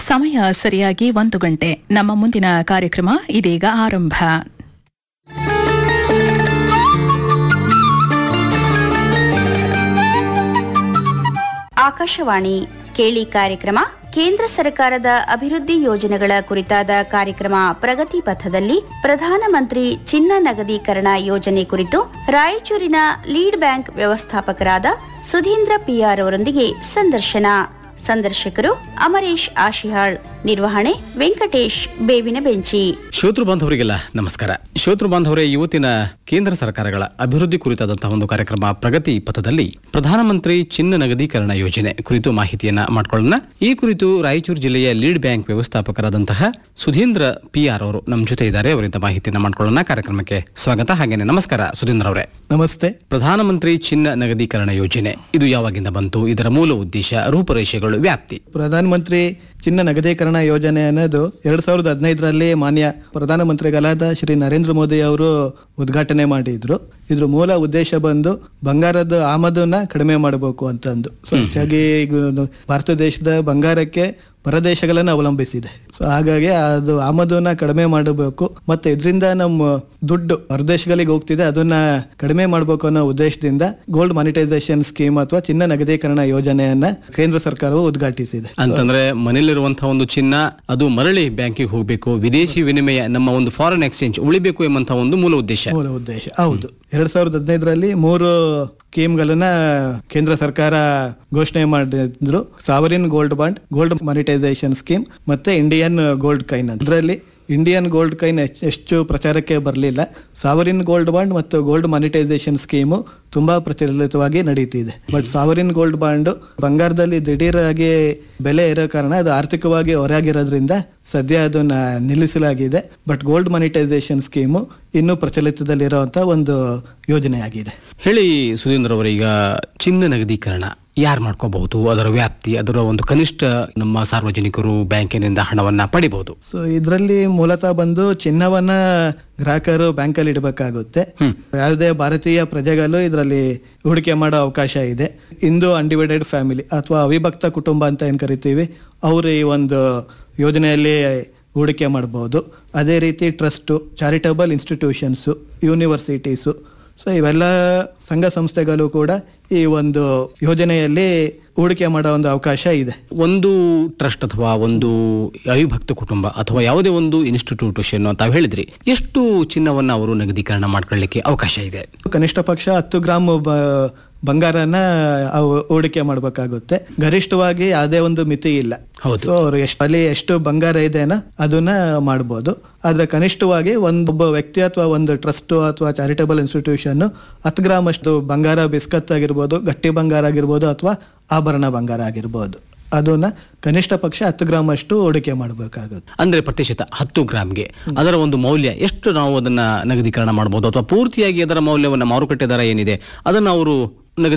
ಸಮಯ ಸರಿಯಾಗಿ 1 ಗಂಟೆ. ನಮ್ಮ ಮುಂದಿನ ಕಾರ್ಯಕ್ರಮ ಇದೀಗ ಆರಂಭ. ಆಕಾಶವಾಣಿ ಕೇಳಿ ಕಾರ್ಯಕ್ರಮ. ಕೇಂದ್ರ ಸರ್ಕಾರದ ಅಭಿವೃದ್ಧಿ ಯೋಜನೆಗಳ ಕುರಿತಾದ ಕಾರ್ಯಕ್ರಮ ಪ್ರಗತಿ ಪಥದಲ್ಲಿ ಪ್ರಧಾನಮಂತ್ರಿ ಚಿನ್ನ ನಗದೀಕರಣ ಯೋಜನೆ ಕುರಿತು ರಾಯಚೂರಿನ ಲೀಡ್ ಬ್ಯಾಂಕ್ ವ್ಯವಸ್ಥಾಪಕರಾದ ಸುಧೀಂದ್ರ ಪಿಆರ್ ಅವರೊಂದಿಗೆ ಸಂದರ್ಶನ. ಸಂದರ್ಶಕರು ಅಮರೇಶ್ ಆಶಿಹಾಳ್. ನಿರ್ವಹಣೆ ವೆಂಕಟೇಶ್ ಬೇವಿನ ಬೆಂಚಿ. ಶ್ರೋತೃ ಬಾಂಧವರಿಗೆಲ್ಲ ನಮಸ್ಕಾರ. ಶ್ರೋತೃ ಬಾಂಧವರೇ, ಇವತ್ತಿನ ಕೇಂದ್ರ ಸರ್ಕಾರಗಳ ಅಭಿವೃದ್ಧಿ ಕುರಿತಾದಂತಹ ಒಂದು ಕಾರ್ಯಕ್ರಮ ಪ್ರಗತಿ ಪಥದಲ್ಲಿ ಪ್ರಧಾನಮಂತ್ರಿ ಚಿನ್ನ ನಗದೀಕರಣ ಯೋಜನೆ ಕುರಿತು ಮಾಹಿತಿಯನ್ನ ಮಾಡಿಕೊಳ್ಳೋಣ. ಈ ಕುರಿತು ರಾಯಚೂರು ಜಿಲ್ಲೆಯ ಲೀಡ್ ಬ್ಯಾಂಕ್ ವ್ಯವಸ್ಥಾಪಕರಾದಂತಹ ಸುಧೀಂದ್ರ ಪಿಆರ್ ಅವರು ನಮ್ಮ ಜೊತೆ ಇದ್ದಾರೆ. ಅವರಿಂದ ಮಾಹಿತಿಯನ್ನ ಮಾಡಿಕೊಳ್ಳೋಣ. ಕಾರ್ಯಕ್ರಮಕ್ಕೆ ಸ್ವಾಗತ. ಹಾಗೇನೆ ನಮಸ್ಕಾರ ಸುಧೀಂದ್ರ ಅವರೇ. ನಮಸ್ತೆ. ಪ್ರಧಾನಮಂತ್ರಿ ಚಿನ್ನ ನಗದೀಕರಣ ಯೋಜನೆ ಇದು ಯಾವಾಗಿಂದ ಬಂತು? ಇದರ ಮೂಲ ಉದ್ದೇಶ, ರೂಪರೇಷೆಗಳು, ವ್ಯಾಪ್ತಿ? ಪ್ರಧಾನಮಂತ್ರಿ ಚಿನ್ನ ನಗದೀಕರಣ ಯೋಜನೆ ಅನ್ನೋದು 2015ರಲ್ಲಿ ಮಾನ್ಯ ಪ್ರಧಾನಮಂತ್ರಿಗಳಾದ ಶ್ರೀ ನರೇಂದ್ರ ಮೋದಿ ಅವರು ಉದ್ಘಾಟನೆ ಮಾಡಿದ್ರು. ಇದ್ರ ಮೂಲ ಉದ್ದೇಶ ಬಂದು ಬಂಗಾರದ ಆಮದನ್ನ ಕಡಿಮೆ ಮಾಡಬೇಕು ಅಂತಂದು. ಸೊ ಹೆಚ್ಚಾಗಿ ಭಾರತ ದೇಶದ ಬಂಗಾರಕ್ಕೆ ಹೊರದೇಶಗಳನ್ನು ಅವಲಂಬಿಸಿದೆ. ಸೊ ಹಾಗಾಗಿ ಅದು ಆಮದನ್ನ ಕಡಿಮೆ ಮಾಡಬೇಕು, ಮತ್ತೆ ಇದರಿಂದ ನಮ್ಮ ದುಡ್ಡು ಹೊರದೇಶಗಳಿಗೆ ಹೋಗ್ತಿದೆ, ಅದನ್ನ ಕಡಿಮೆ ಮಾಡಬೇಕು ಅನ್ನೋ ಉದ್ದೇಶದಿಂದ ಗೋಲ್ಡ್ ಮಾನಿಟೈಸೇಷನ್ ಸ್ಕೀಮ್ ಅಥವಾ ಚಿನ್ನ ನಗದೀಕರಣ ಯೋಜನೆಯನ್ನ ಕೇಂದ್ರ ಸರ್ಕಾರವು ಉದ್ಘಾಟಿಸಿದೆ. ಅಂತಂದ್ರೆ ಮನೆಯಲ್ಲಿರುವಂತಹ ಒಂದು ಚಿನ್ನ ಅದು ಮರಳಿ ಬ್ಯಾಂಕಿಗೆ ಹೋಗಬೇಕು, ವಿದೇಶಿ ವಿನಿಮಯ, ನಮ್ಮ ಒಂದು ಫಾರಿನ್ ಎಕ್ಸ್ಚೇಂಜ್ ಉಳಿಬೇಕು ಎಂಬಂತಹ ಒಂದು ಮೂಲ ಉದ್ದೇಶ. ಹೌದು. 2015ರಲ್ಲಿ 3 ಸ್ಕೀಮ್ಗಳನ್ನ ಕೇಂದ್ರ ಸರ್ಕಾರ ಘೋಷಣೆ ಮಾಡಿದ್ರು. Sovereign gold bond, gold monetisation scheme, ಮತ್ತೆ ಇಂಡಿಯನ್ ಗೋಲ್ಡ್ ಕೈನ್. ಅದರಲ್ಲಿ ಇಂಡಿಯನ್ ಗೋಲ್ಡ್ ಕೈನ್ ಎಷ್ಟು ಪ್ರಚಾರಕ್ಕೆ ಬರಲಿಲ್ಲ. ಸಾವರಿನ್ ಗೋಲ್ಡ್ ಬಾಂಡ್ ಮತ್ತು ಗೋಲ್ಡ್ ಮಾನಿಟೈಸೇಷನ್ ಸ್ಕೀಮು ತುಂಬಾ ಪ್ರಚಲಿತವಾಗಿ ನಡೀತಿದೆ. ಬಟ್ ಸಾವರಿನ್ ಗೋಲ್ಡ್ ಬಾಂಡ್ ಬಂಗಾರದಲ್ಲಿ ದಿಢೀರಾಗಿ ಬೆಲೆ ಇರೋ ಕಾರಣ ಅದು ಆರ್ಥಿಕವಾಗಿ ಹೊರಗಿರೋದ್ರಿಂದ ಸದ್ಯ ಅದನ್ನ ನಿಲ್ಲಿಸಲಾಗಿದೆ. ಬಟ್ ಗೋಲ್ಡ್ ಮಾನಿಟೈಸೇಷನ್ ಸ್ಕೀಮು ಇನ್ನೂ ಪ್ರಚಲಿತದಲ್ಲಿರುವಂತ ಒಂದು ಯೋಜನೆಯಾಗಿದೆ. ಹೇಳಿ ಸುಧೀಂದ್ರ ಅವರ, ಈಗ ಚಿನ್ನ ನಗದೀಕರಣ ಯಾರು ಮಾಡ್ಕೋಬಹುದು? ಅದರ ವ್ಯಾಪ್ತಿ, ಅದರ ಒಂದು ಕನಿಷ್ಠ ನಮ್ಮ ಸಾರ್ವಜನಿಕರು ಬ್ಯಾಂಕಿನಿಂದ ಹಣವನ್ನ ಪಡಿಬಹುದು. ಸೊ ಇದರಲ್ಲಿ ಮೂಲತಃ ಬಂದು ಚಿನ್ನವನ್ನ ಗ್ರಾಹಕರು ಬ್ಯಾಂಕಲ್ಲಿ ಇಡಬೇಕಾಗುತ್ತೆ. ಯಾವುದೇ ಭಾರತೀಯ ಪ್ರಜೆಗಳು ಇದರಲ್ಲಿ ಹೂಡಿಕೆ ಮಾಡೋ ಅವಕಾಶ ಇದೆ. ಇಂದು ಅನ್ಡಿವೈಡೆಡ್ ಫ್ಯಾಮಿಲಿ ಅಥವಾ ಅವಿಭಕ್ತ ಕುಟುಂಬ ಅಂತ ಏನ್ ಕರಿತೀವಿ, ಅವರು ಈ ಒಂದು ಯೋಜನೆಯಲ್ಲಿ ಹೂಡಿಕೆ ಮಾಡಬಹುದು. ಅದೇ ರೀತಿ trust, charitable institutions, universities, so ಇವೆಲ್ಲ ಸಂಘ ಸಂಸ್ಥೆಗಳು ಕೂಡ ಈ ಒಂದು ಯೋಜನೆಯಲ್ಲಿ ಹೂಡಿಕೆ ಮಾಡೋ ಒಂದು ಅವಕಾಶ ಇದೆ. ಒಂದು ಟ್ರಸ್ಟ್ ಅಥವಾ ಒಂದು ಅವಿಭಕ್ತ ಕುಟುಂಬ ಅಥವಾ ಯಾವುದೇ ಒಂದು ಇನ್ಸ್ಟಿಟ್ಯೂಷನ್ ಅಂತ ಹೇಳಿದ್ರಿ, ಎಷ್ಟು ಚಿನ್ನವನ್ನ ಅವರು ನಗದೀಕರಣ ಮಾಡ್ಕೊಳ್ಳಿಕ್ಕೆ ಅವಕಾಶ ಇದೆ? ಕನಿಷ್ಠ ಪಕ್ಷ 10 ಗ್ರಾಮ್ ಬಂಗಾರನ ಹೂಡಿಕೆ ಮಾಡಬೇಕಾಗುತ್ತೆ. ಗರಿಷ್ಠವಾಗಿ ಯಾವುದೇ ಒಂದು ಮಿತಿ ಇಲ್ಲ. ಸೊ ಅವರು ಅಲ್ಲಿ ಎಷ್ಟು ಬಂಗಾರ ಇದೆನೋ ಅದನ್ನ ಮಾಡಬಹುದು. ಆದ್ರೆ ಕನಿಷ್ಠವಾಗಿ ಒಬ್ಬ ವ್ಯಕ್ತಿ ಅಥವಾ ಒಂದು ಟ್ರಸ್ಟ್ ಅಥವಾ ಚಾರಿಟಬಲ್ ಇನ್ಸ್ಟಿಟ್ಯೂಷನ್ 10 ಗ್ರಾಮ್ ಅಷ್ಟು ಬಂಗಾರ, ಬಿಸ್ಕತ್ ಆಗಿರ್ಬೋದು, ಗಟ್ಟಿ ಬಂಗಾರ ಆಗಿರ್ಬೋದು, ಅಥವಾ ಆಭರಣ ಬಂಗಾರ ಆಗಿರ್ಬೋದು, ಅದನ್ನ ಕನಿಷ್ಠ ಪಕ್ಷ 10 ಗ್ರಾಮ್ ಅಷ್ಟು ಹೂಡಿಕೆ ಮಾಡಬೇಕಾಗುತ್ತೆ. ಅಂದ್ರೆ ಪ್ರತಿಶತ 10 ಗ್ರಾಮ್ಗೆ ಅದರ ಒಂದು ಮೌಲ್ಯ ಎಷ್ಟು ನಾವು ಅದನ್ನ ನಗದೀಕರಣ ಮಾಡಬಹುದು? ಅಥವಾ ಪೂರ್ತಿಯಾಗಿ ಅದರ ಮೌಲ್ಯವನ್ನ ಮಾರುಕಟ್ಟೆ ದರ ಏನಿದೆ ಅದನ್ನ ಅವರು